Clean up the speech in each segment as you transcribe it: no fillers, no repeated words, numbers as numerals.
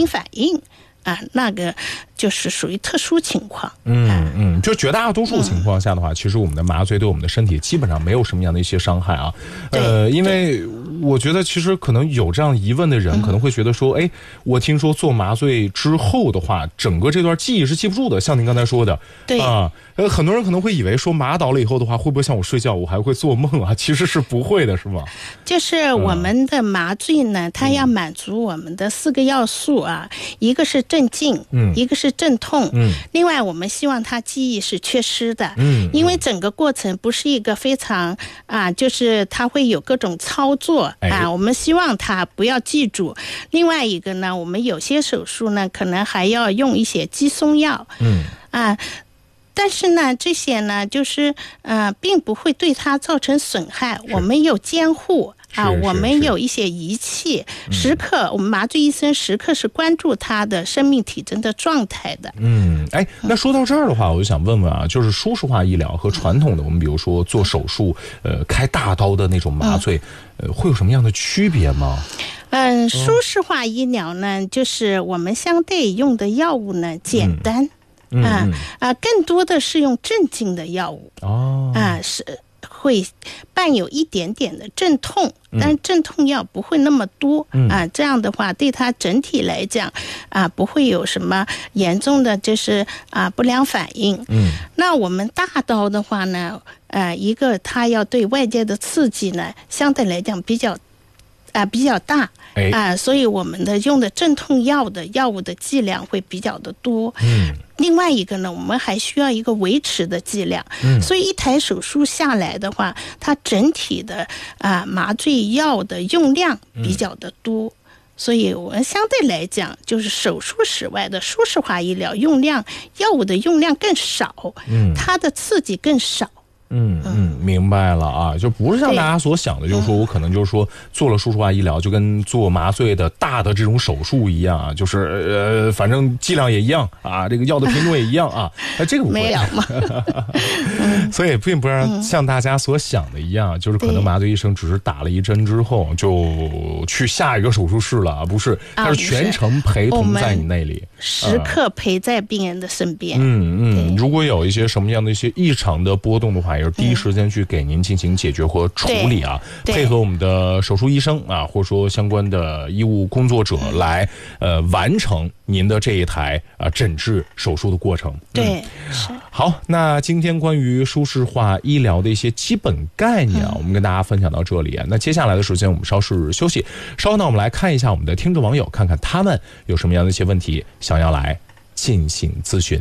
反应那个就是属于特殊情况。 就绝大多数情况下的话，其实我们的麻醉对我们的身体基本上没有什么样的一些伤害啊。因为我觉得其实可能有这样疑问的人可能会觉得说，我听说做麻醉之后的话，整个这段记忆是记不住的，像您刚才说的。 对很多人可能会以为说麻倒了以后的话，会不会像我睡觉我还会做梦啊？其实是不会的，是吗？ 就是我们的麻醉呢，它要满足我们的4个要素一个是镇静，一个是镇痛，另外我们希望它记忆是缺失的，因为整个过程不是一个非常就是它会有各种操作我们希望它不要记住。另外一个呢，我们有些手术呢，可能还要用一些肌松药，但是呢，这些呢，就是并不会对它造成损害。我们有监护我们有一些仪器，时刻我们麻醉医生时刻是关注他的生命体征的状态的。 那说到这儿的话，我就想问问就是舒适化医疗和传统的我们比如说做手术开大刀的那种麻醉会有什么样的区别吗？ 舒适化医疗呢，就是我们相对用的药物呢简单，更多的是用镇静的药物是会伴有一点点的镇痛，但是镇痛药不会那么多这样的话对它整体来讲不会有什么严重的就是不良反应。那我们大刀的话呢一个它要对外界的刺激呢相对来讲比较大所以我们的用的镇痛药物的剂量会比较的多。另外一个呢，我们还需要一个维持的剂量，所以一台手术下来的话，它整体的麻醉药的用量比较的多。所以我们相对来讲，就是手术室外的舒适化医疗用量，药物的用量更少，它的刺激更少。 明白了就不是像大家所想的，就是说我可能就是说做了舒适化医疗就跟做麻醉的大的这种手术一样就是反正剂量也一样这个药的频度也一样这个不会没有嘛所以并不是像大家所想的一样，就是可能麻醉医生只是打了一针之后就去下一个手术室了，不是，他是全程陪同在你那里， 时刻陪在病人的身边。 如果有一些什么样的一些异常的波动的话，也是第一时间去给您进行解决和处理配合我们的手术医生或者说相关的医务工作者来完成您的这一台诊治手术的过程。 对，是。 好，那今天关于舒适化医疗的一些基本概念我们跟大家分享到这里那接下来的时间我们稍事休息，稍后呢我们来看一下我们的听众网友，看看他们有什么样的一些问题想要来进行咨询。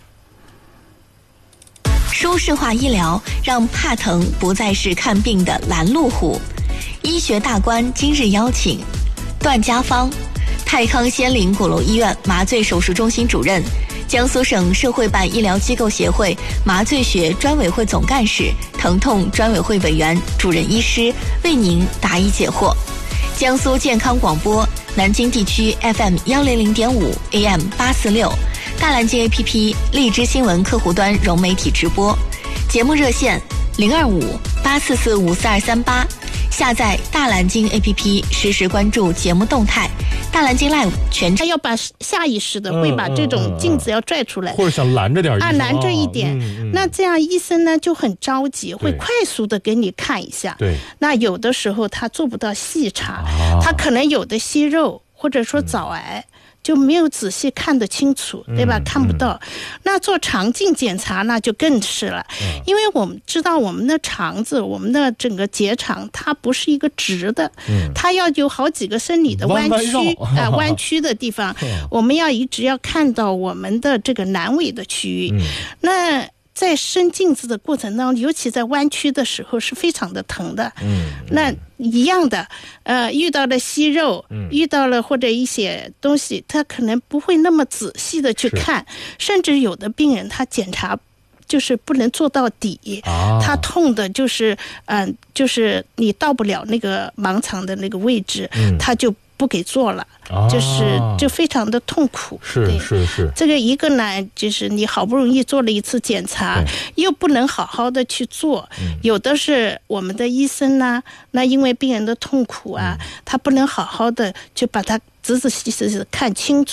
舒适化医疗让怕疼不再是看病的拦路虎。医学大观今日邀请段家芳，泰康仙林鼓楼医院麻醉手术中心主任，江苏省社会办医疗机构协会麻醉学专委会总干事、疼痛专委会委员、主任医师，为您答疑解惑。江苏健康广播南京地区 FM 100.5 AM 846，大蓝鲸 APP 荔枝新闻客户端融媒体直播，节目热线025-844-54238，下载大蓝鲸 APP 实时关注节目动态。大蓝鲸 Live 全他要把下意识的会把这种镜子要拽出来， 或者想拦着点拦着一点那这样医生呢就很着急，会快速的给你看一下。 对， 那有的时候他做不到细查他可能有的息肉或者说早癌就没有仔细看得清楚，对吧？看不到。那做肠镜检查那就更是了，因为我们知道我们的肠子，我们的整个结肠它不是一个直的，它要有好几个生理的弯曲弯曲的地方，我们要一直要看到我们的这个阑尾的区域。那在伸镜子的过程当中，尤其在弯曲的时候是非常的疼的。那一样的，遇到了息肉，遇到了或者一些东西，他可能不会那么仔细的去看，甚至有的病人他检查就是不能做到底，他痛的就是就是你到不了那个盲肠的那个位置，他就不给做了，就非常的痛苦。 是。 这个一个呢，就是你好不容易做了一次检查，又不能好好的去做。有的是我们的医生呢，那因为病人的痛苦他不能好好的去把它仔仔细细的看清楚。